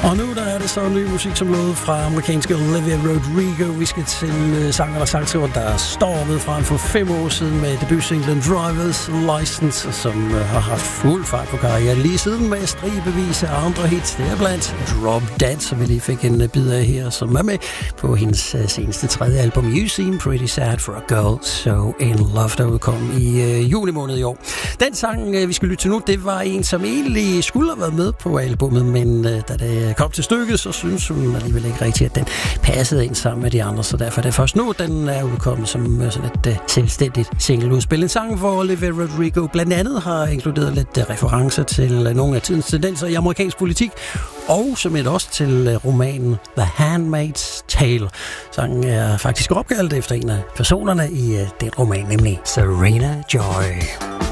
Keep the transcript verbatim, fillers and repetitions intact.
Og nu der er det så ny musik som låget fra amerikanske Olivia Rodrigo. Vi skal til uh, sanger og sangskriver, der stormede frem for fem år siden med debutsinglen Driver's License, som uh, har haft fuld fart på karrieren lige siden med stribevis af andre hits. Det er blandt Drop Dead, som vi lige fik en uh, bid af her, som er med på hendes uh, seneste tredje album, You Seem Pretty Sad for a Girl So In Love, der udkom i uh, juli måned i år. Den sang, uh, vi skal lytte til nu, det var en, som egentlig skulle have været med på albumet, men uh, da det kom til stykket, så synes hun alligevel ikke rigtigt, at den passede ind sammen med de andre, så derfor er det først nu, den er udkommet som sådan et uh, selvstændigt singleudspil. En sang, hvor Olivia Rodrigo blandt andet har inkluderet lidt uh, referencer til uh, nogle af tidens tendenser i amerikansk politik, og som et også til uh, romanen The Handmaid's Tale. Sangen er faktisk opkaldt efter en af personerne i uh, den roman, nemlig Serena Joy.